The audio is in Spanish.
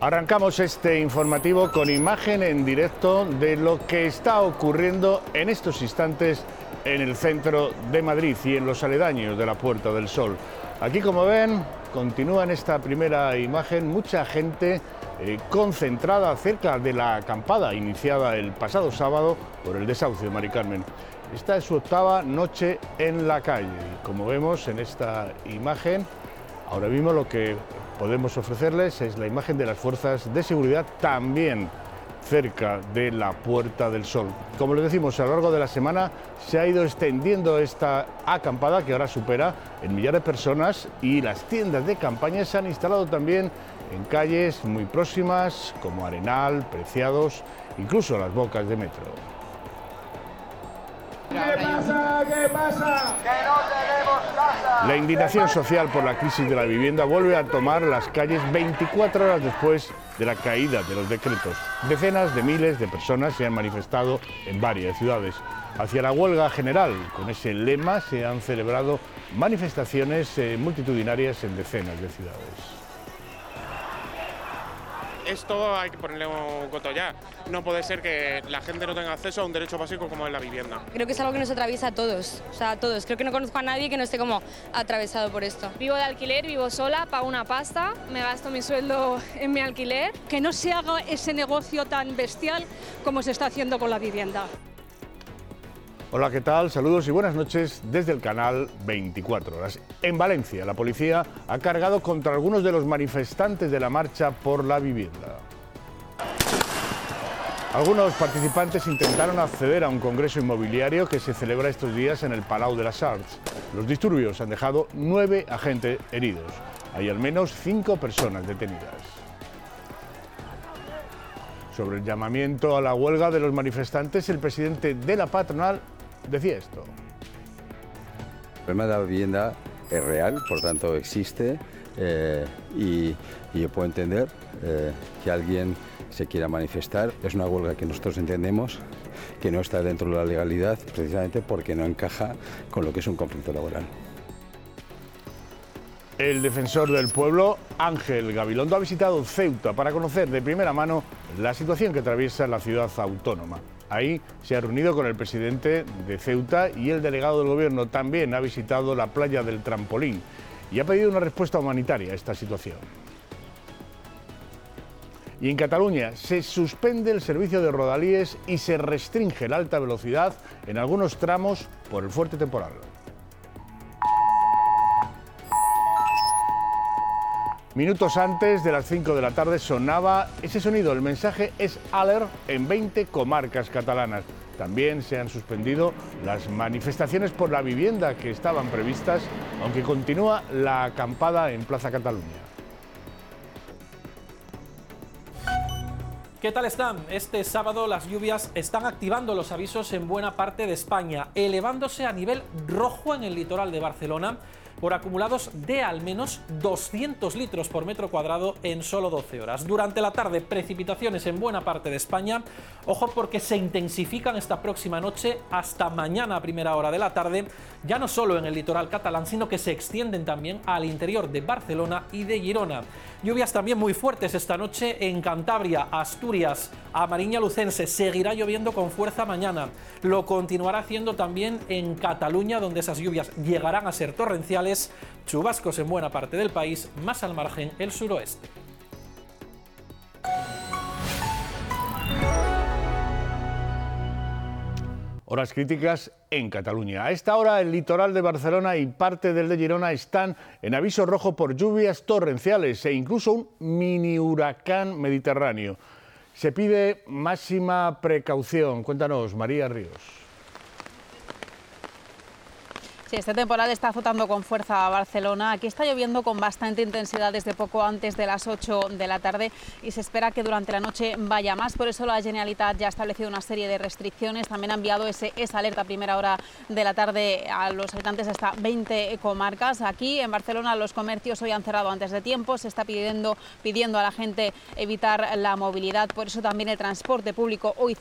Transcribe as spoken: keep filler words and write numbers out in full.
Arrancamos este informativo con imagen en directo de lo que está ocurriendo en estos instantes en el centro de Madrid y en los aledaños de la Puerta del Sol. Aquí, como ven, continúa en esta primera imagen mucha gente eh, concentrada cerca de la acampada iniciada el pasado sábado por el desahucio de Mari Carmen. Esta es su octava noche en la calle y, como vemos en esta imagen, ahora mismo lo que podemos ofrecerles es la imagen de las fuerzas de seguridad también cerca de la Puerta del Sol. Como les decimos, a lo largo de la semana se ha ido extendiendo esta acampada que ahora supera el millar de personas, y las tiendas de campaña se han instalado también en calles muy próximas como Arenal, Preciados, incluso las bocas de metro. ¿Qué pasa? ¿Qué pasa? ¡Que no tenemos casa! La indignación social por la crisis de la vivienda vuelve a tomar las calles veinticuatro horas después de la caída de los decretos. Decenas de miles de personas se han manifestado en varias ciudades hacia la huelga general. Con ese lema se han celebrado manifestaciones eh, multitudinarias en decenas de ciudades. Esto hay que ponerle un coto ya. No puede ser que la gente no tenga acceso a un derecho básico como es la vivienda. Creo que es algo que nos atraviesa a todos, o sea, a todos. Creo que no conozco a nadie que no esté como atravesado por esto. Vivo de alquiler, vivo sola, pago una pasta, me gasto mi sueldo en mi alquiler. Que no se haga ese negocio tan bestial como se está haciendo con la vivienda. Hola, ¿qué tal? Saludos y buenas noches desde el canal veinticuatro horas. En Valencia, la policía ha cargado contra algunos de los manifestantes de la marcha por la vivienda. Algunos participantes intentaron acceder a un congreso inmobiliario que se celebra estos días en el Palau de las Arts. Los disturbios han dejado nueve agentes heridos. Hay al menos cinco personas detenidas. Sobre el llamamiento a la huelga de los manifestantes, el presidente de la patronal decía esto. El problema de la vivienda es real, por tanto existe, eh, y, y yo puedo entender eh, que alguien se quiera manifestar. Es una huelga que nosotros entendemos que no está dentro de la legalidad, precisamente porque no encaja con lo que es un conflicto laboral. El defensor del pueblo, Ángel Gabilondo, ha visitado Ceuta para conocer de primera mano la situación que atraviesa la ciudad autónoma. Ahí se ha reunido con el presidente de Ceuta y el delegado del gobierno. También ha visitado la playa del Trampolín y ha pedido una respuesta humanitaria a esta situación. Y en Cataluña se suspende el servicio de rodalíes y se restringe la alta velocidad en algunos tramos por el fuerte temporal. Minutos antes de las cinco de la tarde sonaba ese sonido. El mensaje es alert en veinte comarcas catalanas. También se han suspendido las manifestaciones por la vivienda que estaban previstas, aunque continúa la acampada en Plaza Cataluña. ¿Qué tal están? Este sábado las lluvias están activando los avisos en buena parte de España, elevándose a nivel rojo en el litoral de Barcelona por acumulados de al menos doscientos litros por metro cuadrado en solo doce horas. Durante la tarde, precipitaciones en buena parte de España. Ojo, porque se intensifican esta próxima noche hasta mañana a primera hora de la tarde, ya no solo en el litoral catalán, sino que se extienden también al interior de Barcelona y de Girona. Lluvias también muy fuertes esta noche en Cantabria, Asturias, a Mariña Lucense. Seguirá lloviendo con fuerza mañana. Lo continuará haciendo también en Cataluña, donde esas lluvias llegarán a ser torrenciales. Chubascos en buena parte del país, más al margen el suroeste. Horas críticas en Cataluña. A esta hora el litoral de Barcelona y parte del de Girona están en aviso rojo por lluvias torrenciales e incluso un mini huracán mediterráneo. Se pide máxima precaución. Cuéntanos, María Ríos. Sí, este temporal está azotando con fuerza a Barcelona. Aquí está lloviendo con bastante intensidad desde poco antes de las ocho de la tarde y se espera que durante la noche vaya más. Por eso la Generalitat ya ha establecido una serie de restricciones. También ha enviado ese, esa alerta a primera hora de la tarde a los habitantes de hasta veinte comarcas. Aquí en Barcelona los comercios hoy han cerrado antes de tiempo. Se está pidiendo, pidiendo a la gente evitar la movilidad. Por eso también el transporte público hoy